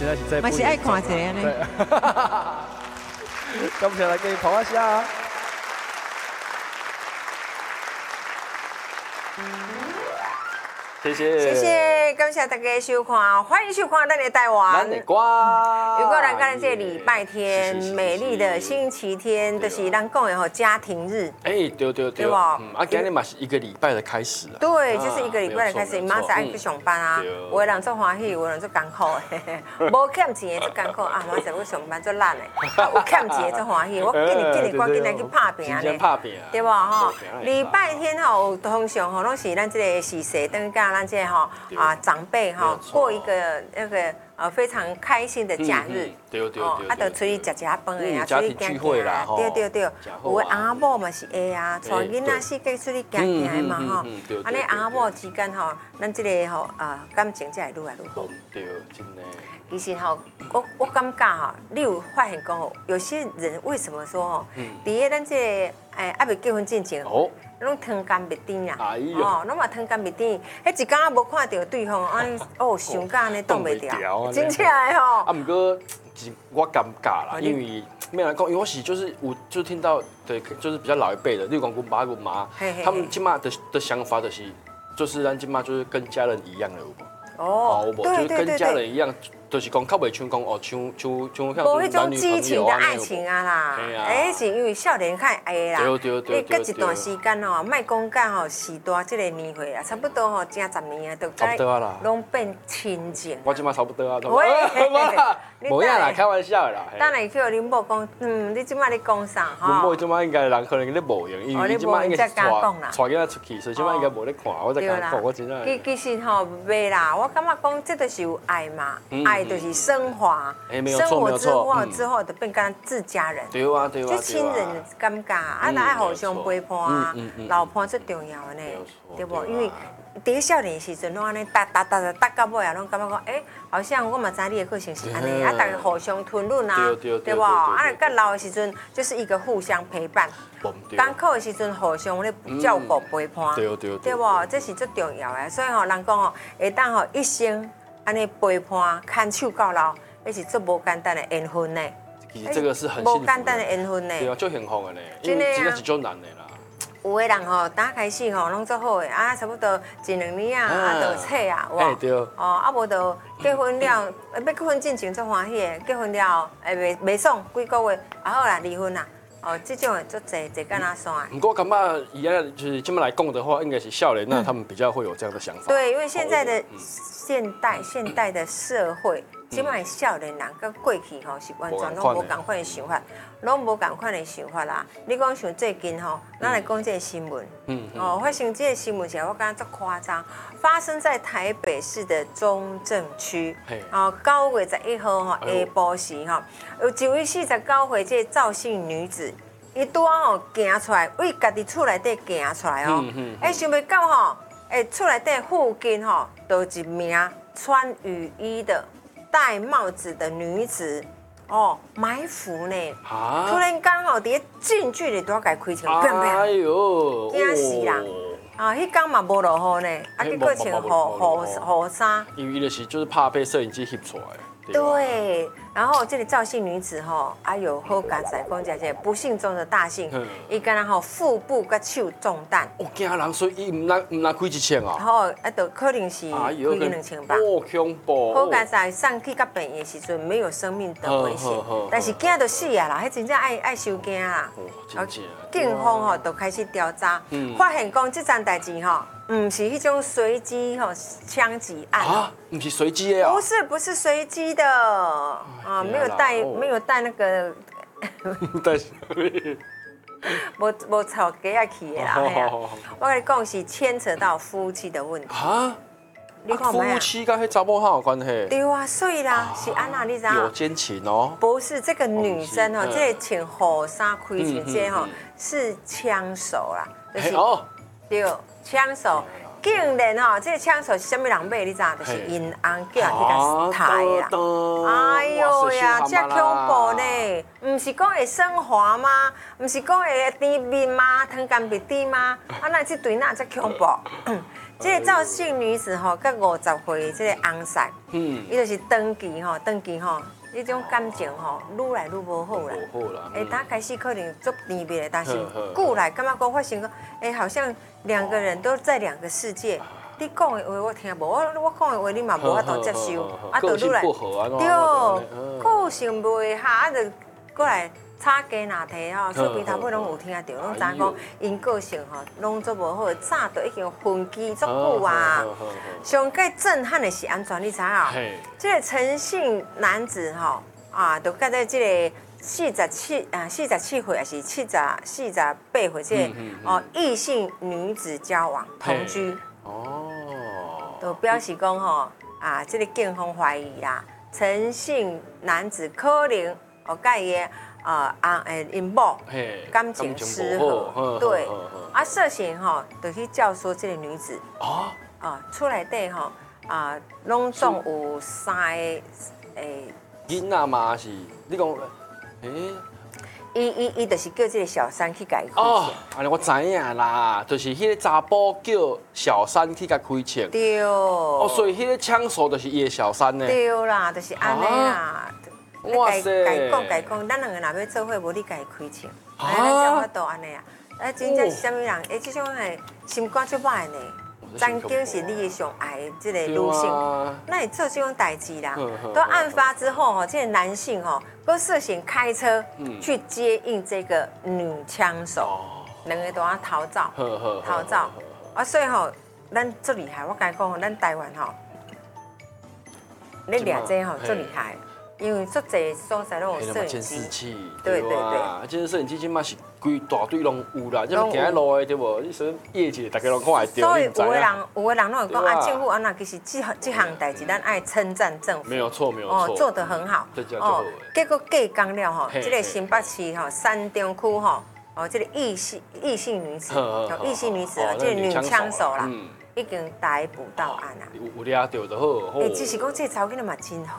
在是在。 嘛是爱看一下呢。 感谢大家捧一下。谢谢， 谢谢，感谢大家收看，欢迎收看咱的台湾。 咱的歌。 如果咱看这礼拜天，美丽的星期天，就是咱讲的吼家庭日。 哎，对。 对吧？ 今天嘛是一个礼拜的开始啊。 对，就是一个礼拜的开始，马上爱去上班啊。有的人做欢喜，有的人做艰苦的，无欠钱的做艰苦啊，马上去上班做懒的，有欠钱的做欢喜。我紧来去拍拼呢。对吧？吼，礼拜天吼，通常吼拢是咱这个是谁等甲咱这吼长辈吼过一个那个非常开心的假日。 对。 啊，就出去食饭的啊， 家庭聚会啦， 对。有的翁某嘛是会啊，带囡仔四界出去行行的嘛吼。安尼翁某之间吼，咱这个吼感情才会愈来愈好。 对，真的。 其实吼，我感觉吼，你有发现讲吼，有些人为什么说吼，伫个咱这个还未结婚之前，拢汤干蜜甜啦，拢嘛汤干蜜甜，迄一天无看到对方，安尼想甲安尼挡袂掉，真正的吼。 啊，毋过我尴尬啦，因为没人讲，因为我是就是听到对，就是比较老一辈的，例如讲阮爸阮妈，他们今嘛的想法就是咱今嘛就是跟家人一样的，有无？就是跟家人一样。就是讲，较袂像讲哦，像无迄种激情的爱情啊啦，是因为少年较爱啦。对。隔一段时间哦，莫讲甲吼时代这个年岁啦，差不多吼正10年啊，都拢变亲情。 我即马差不多啊， 喂， 无影啦，开玩笑的啦。 等下叫恁某讲，你即马咧讲啥？ 阮某即马应该人可能咧无用，因为即马应该是带囡仔出去，所以即马应该无咧看，我才敢讲，我真的。 其实吼袂啦，我感觉讲这都是有爱嘛，爱就是升华，生活之后就变成自家人， 对， 就亲人的感觉，啊，那爱互相陪伴啊，老伴最重要的呢，对不？因为伫少年时阵拢安尼搭到尾啊，拢感觉讲，好像我嘛知你的个性是安尼，啊，大家互相吞润啊，对不？啊，到老的时阵就是一个互相陪伴，艰苦的时阵互相咧照顾陪伴，对不？这是最重要的，所以吼，人讲吼，会当吼一生。安尼陪伴、牵手到老，那是最无简单的缘分呢。 其实这个是很无简单的缘分呢。 对啊，最幸福的呢，因为真的是最难的啦。 有的人吼，打开始吼，拢做好的，啊，差不多1、2年啊，就切啊，哇， 对。 啊，无就结婚了，要结婚进前最欢喜的，结婚了，袂爽，几个月，啊好啦，离婚啦。这种的做侪干哪算？ 不过感觉以前就是这么来讲的话，应该是少年那他们比较会有这样的想法。 对，因为现在的现代的社会，即摆少年人跟过去吼是完全拢无共款的想法，拢无共款的想法啦。你讲像最近吼，咱来讲这个新闻，发生这个新闻时候，我感觉足夸张，发生在台北市的中正区。9月11号吼下晡时吼，有一位49岁这赵姓女子，伊拄啊吼行出来，为家己厝内底行出来哦，想袂到吼。厝内底附近吼，有一名穿雨衣的、戴帽子的女子，埋伏呢。突然间吼，伫近距离都甲伊开枪， 哎呦， 惊死啦！迄天嘛无落雨呢，结果穿雨衫。 因为就是怕被摄影机翕出来。 对，然后这个赵姓女子吼，有好佳哉，讲一下不幸中的大幸，伊敢若吼腹部甲手中弹。 惊人，所以伊唔拿开1000啊。 吼，就可能是开2000吧。 恐怖！ 好佳哉，送去甲病院的时阵没有生命的危险，但是惊就死啊啦，迄真正爱受惊啦。警方吼就开始调查，发现讲这桩代志吼。唔是迄种随机枪击案啊，唔是随机的啊， 不是随机的啊，没有带那个， 带无吵架去的啦。我跟你讲是牵扯到夫妻的问题啊。 你看夫妻跟迄查某有关系？ 对啊，所以啦，是安那你知道？ 有奸情哦。 不是这个女生哦，这个穿雨衫开枪这吼是枪手啦，就是对。枪手竟然吼，这个枪手是什么人买？你知道？就是因翁叫人去甲杀啦。哎呦呀，这恐怖呢！唔是讲会升华吗？唔是讲会甜面吗？汤干蜜甜吗？啊，那这对那这恐怖。 这个赵姓女子吼，甲50岁这个翁婿，伊就是长期吼，迄种感情吼，愈来愈无好啦。他开始可能足甜蜜的，但是久来感觉讲发现讲，好像两个人都在两个世界。你讲的话我听无，我讲的话你嘛无法度接受， 个性不合对，个性袂合，就过来。吵架拿提吼，厝边头尾拢有听到，拢知影讲因个性吼，拢做无好，早都已经分居足久啊。上界震撼的是安怎？你知影？这个陈姓男子吼就甲在这个47岁还是48岁，这个异性女子交往同居。就表示讲吼这个警方怀疑啦，陈姓男子可能甲伊的。因某感情失和，对，涉嫌吼，就去教唆这个女子厝内底吼拢总有3个囡仔嘛是，你讲伊就是叫这个小三去甲伊开枪。 安尼我知影啦，就是迄个查甫叫小三去甲开枪。 对。 所以迄个枪手就是伊的小三呢。 对啦，就是安尼啦。 哇塞！ 甲讲，咱两个若要做伙，无你甲伊开枪，咱才法度安尼啊！真正是啥物人？这种诶心肝足歹呢。曾经是你上爱的这个女性，那你做这种代志啦？都案发之后吼，这个男性吼，都涉嫌开车去接应这个女枪手，两个都要逃走，所以吼，咱足厉害。我甲你讲，咱台湾吼，你掠这吼足厉害。因为足侪所在拢有摄影机，对。 这摄影机即马是规大堆拢有啦，即行在路的对无？你说业绩大家拢看会到。 所以有的人拢会讲政府安那其实这项代志，咱爱称赞政府。 没有错。 做得很好。结果过工了吼，这个新北市吼三中区吼，这个异性女子，这个女枪手啦。已经逮捕到案啊！ 有抓到就好。 只是讲这查某囡仔嘛真好